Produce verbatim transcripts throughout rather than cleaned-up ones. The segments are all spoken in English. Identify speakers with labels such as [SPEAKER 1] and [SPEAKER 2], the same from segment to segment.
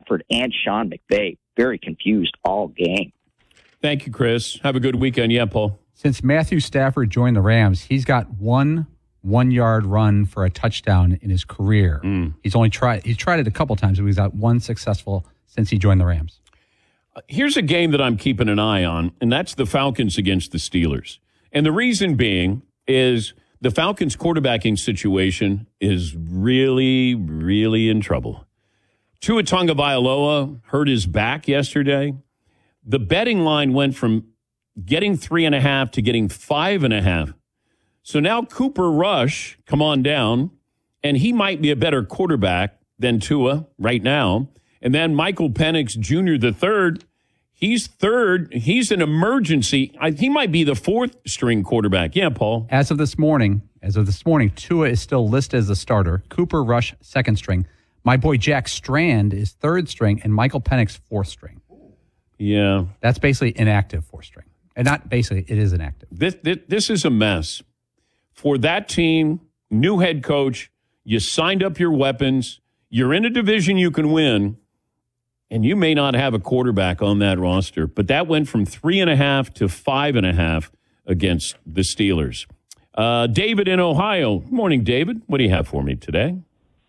[SPEAKER 1] Stafford and Sean McVay very confused all game.
[SPEAKER 2] Thank you, Chris. Have a good weekend. Yeah, Paul.
[SPEAKER 3] Since Matthew Stafford joined the Rams, he's got one one-yard run for a touchdown in his career.
[SPEAKER 2] Mm.
[SPEAKER 3] He's only tried he's tried it a couple times, but he's got one successful since he joined the Rams.
[SPEAKER 2] Uh, here's a game that I'm keeping an eye on, and that's the Falcons against the Steelers. And the reason being is the Falcons' quarterbacking situation is really, really in trouble. Tua Tagovailoa hurt his back yesterday. The betting line went from getting three and a half to getting five and a half. So now Cooper Rush, come on down, and he might be a better quarterback than Tua right now. And then Michael Penix Junior the third, he's third. He's an emergency. I, he might be the fourth string quarterback. Yeah, Paul.
[SPEAKER 3] As of this morning, as of this morning, Tua is still listed as a starter. Cooper Rush, second string. My boy Jack Strand is third string, and Michael Penix, fourth string.
[SPEAKER 2] Yeah.
[SPEAKER 3] That's basically inactive fourth string. And not basically, it is inactive.
[SPEAKER 2] This, this, this is a mess. For that team, new head coach, you signed up your weapons, you're in a division you can win, and you may not have a quarterback on that roster. But that went from three and a half to five and a half against the Steelers. Uh, David in Ohio. Good morning, David. What do you have for me today?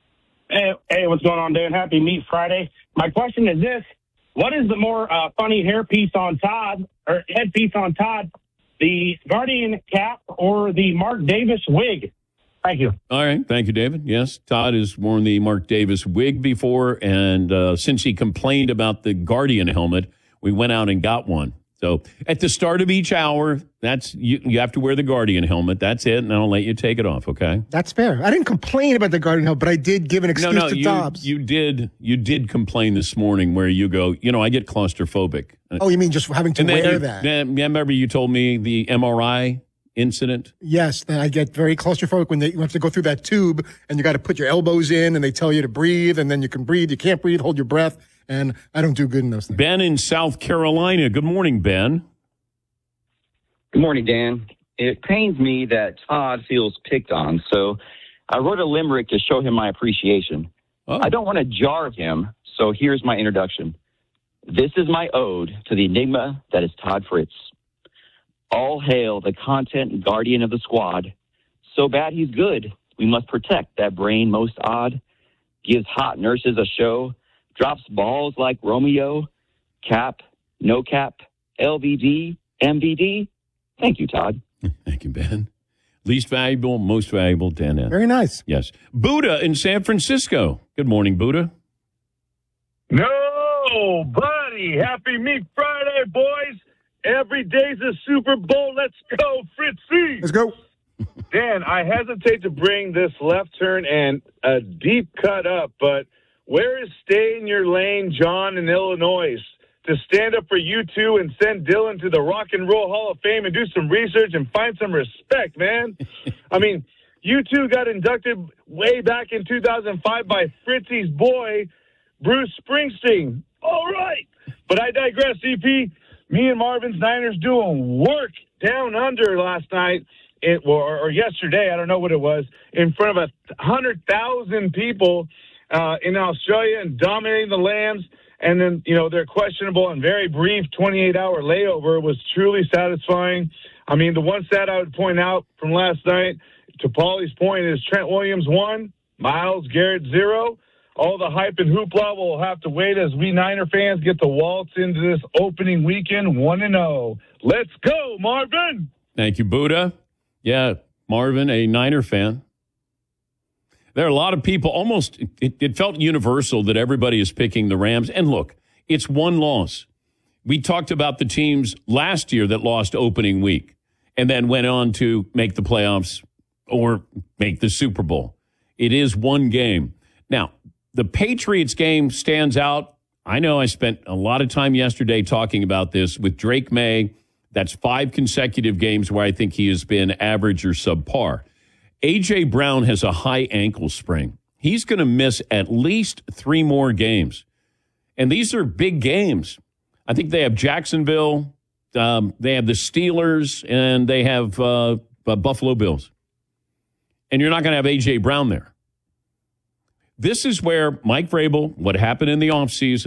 [SPEAKER 4] Hey, hey, what's going on, Dan? Happy Meat Friday. My question is this. What is the more uh, funny hairpiece on Todd, or headpiece on Todd, the Guardian cap or the Mark Davis wig? Thank you.
[SPEAKER 2] All right. Thank you, David. Yes, Todd has worn the Mark Davis wig before, and uh, since he complained about the Guardian helmet, we went out and got one. So at the start of each hour, that's you, you have to wear the Guardian helmet. That's it, and I'll let you take it off, okay?
[SPEAKER 5] That's fair. I didn't complain about the Guardian helmet, but I did give an excuse
[SPEAKER 2] no, no,
[SPEAKER 5] to
[SPEAKER 2] you,
[SPEAKER 5] Dobbs.
[SPEAKER 2] You did, you did complain this morning where you go, you know, I get claustrophobic.
[SPEAKER 5] Oh, you mean just having to
[SPEAKER 2] and then
[SPEAKER 5] wear
[SPEAKER 2] you,
[SPEAKER 5] that?
[SPEAKER 2] Then, remember you told me the M R I incident?
[SPEAKER 5] Yes, then I get very claustrophobic when they, you have to go through that tube and you got to put your elbows in and they tell you to breathe and then you can breathe. You can't breathe, hold your breath, and I don't do good in those things.
[SPEAKER 2] Ben in South Carolina. Good morning, Ben.
[SPEAKER 6] Good morning, Dan. It pains me that Todd feels picked on, so I wrote a limerick to show him my appreciation.
[SPEAKER 2] Oh.
[SPEAKER 6] I don't want to jar him, so here's my introduction. This is my ode to the enigma that is Todd Fritz. All hail the content guardian of the squad. So bad he's good, we must protect that brain most odd. Gives hot nurses a show, drops balls like Romeo. Cap, no cap, L V D, M V D. Thank you, Todd.
[SPEAKER 2] Thank you, Ben. Least valuable, most valuable, Dan.
[SPEAKER 5] Very nice.
[SPEAKER 2] Yes. Buddha in San Francisco. Good morning, Buddha.
[SPEAKER 7] No, buddy. Happy Meat Friday, boys. Every day's a Super Bowl. Let's go, Fritzy.
[SPEAKER 5] Let's go.
[SPEAKER 7] Dan, I hesitate to bring this left turn and a deep cut up, but where is stay in your lane, John in Illinois? To stand up for you two and send Dylan to the Rock and Roll Hall of Fame and do some research and find some respect, man. I mean, you two got inducted way back in two thousand five by Fritzy's boy, Bruce Springsteen. All right. But I digress, C P. Me and Marvin's Niners doing work down under last night, it, or, or yesterday, I don't know what it was, in front of a one hundred thousand people uh, in Australia and dominating the Lambs. And then, you know, their questionable and very brief twenty-eight hour layover was truly satisfying. I mean, the one stat I would point out from last night, to Paulie's point, is Trent Williams one, Myles Garrett zero. All the hype and hoopla will have to wait as we Niner fans get to waltz into this opening weekend one and oh. Let's go, Marvin!
[SPEAKER 2] Thank you, Buddha. Yeah, Marvin, a Niner fan. There are a lot of people, almost, it, it felt universal that everybody is picking the Rams. And look, it's one loss. We talked about the teams last year that lost opening week and then went on to make the playoffs or make the Super Bowl. It is one game. Now, the Patriots game stands out. I know I spent a lot of time yesterday talking about this with Drake May. That's five consecutive games where I think he has been average or subpar. A J. Brown has a high ankle sprain. He's going to miss at least three more games. And these are big games. I think they have Jacksonville, um, they have the Steelers, and they have uh, uh, Buffalo Bills. And you're not going to have A J. Brown there. This is where Mike Vrabel, what happened in the offseason,